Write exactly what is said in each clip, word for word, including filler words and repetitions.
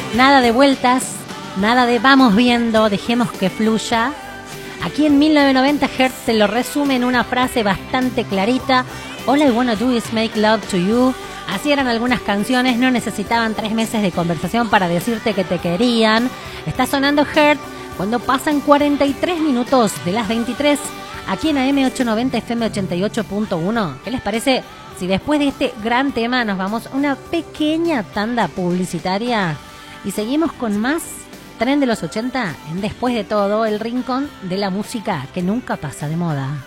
Nada de vueltas, nada de vamos viendo, dejemos que fluya. Aquí en mil novecientos noventa Hertz se lo resume en una frase bastante clarita. All I wanna do is make love to you. Así eran algunas canciones, no necesitaban tres meses de conversación para decirte que te querían. Está sonando Hertz cuando pasan cuarenta y tres minutos de las veintitrés, aquí en A M ochocientos noventa F M ochenta y ocho punto uno. ¿Qué les parece si después de este gran tema nos vamos a una pequeña tanda publicitaria y seguimos con más Tren de los ochenta en Después de Todo, el rincón de la música que nunca pasa de moda?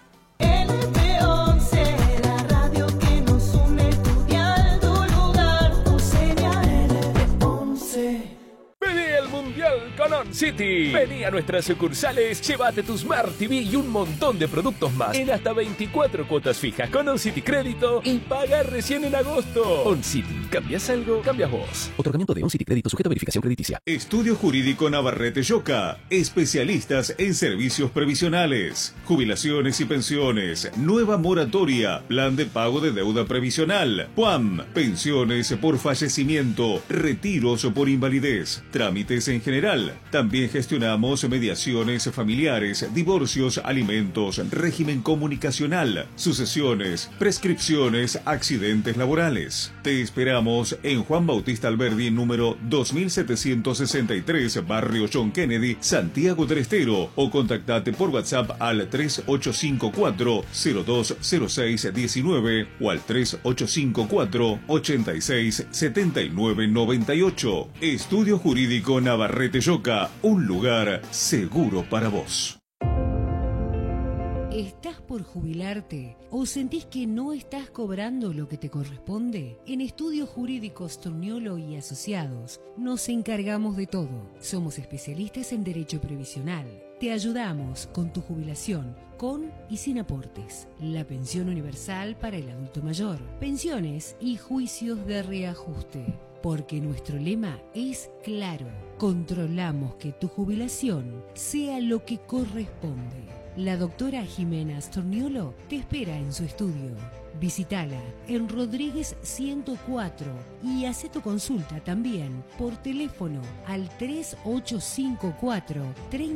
Con On City. Vení a nuestras sucursales, llévate tu Smart T V y un montón de productos más en hasta veinticuatro cuotas fijas con On City Crédito y paga recién en agosto. On City, ¿cambias algo? Cambias vos. Otorgamiento de On City Crédito sujeto a verificación crediticia. Estudio Jurídico Navarrete Yoca, especialistas en servicios previsionales, jubilaciones y pensiones, nueva moratoria, plan de pago de deuda previsional, P U A M, pensiones por fallecimiento, retiros por invalidez, trámites en general. También gestionamos mediaciones familiares, divorcios, alimentos, régimen comunicacional, sucesiones, prescripciones, accidentes laborales. Te esperamos en Juan Bautista Alberdi, número dos mil setecientos sesenta y tres, Barrio John Kennedy, Santiago del Estero, o contactate por WhatsApp al tres ocho cinco cuatro, cero dos cero seis uno nueve o al tres ocho cinco cuatro, ochenta y seis, setenta y nueve noventa y ocho. Estudio Jurídico Navarrete Yoca, un lugar seguro para vos. ¿Estás por jubilarte o sentís que no estás cobrando lo que te corresponde? En Estudios Jurídicos Torniolo y Asociados nos encargamos de todo. Somos especialistas en derecho previsional. Te ayudamos con tu jubilación, con y sin aportes, la pensión universal para el adulto mayor, pensiones y juicios de reajuste. Porque nuestro lema es claro: controlamos que tu jubilación sea lo que corresponde. La doctora Jimena Storniolo te espera en su estudio. Visítala en Rodríguez ciento cuatro y haz tu consulta también por teléfono al tres ocho cinco cuatro, tres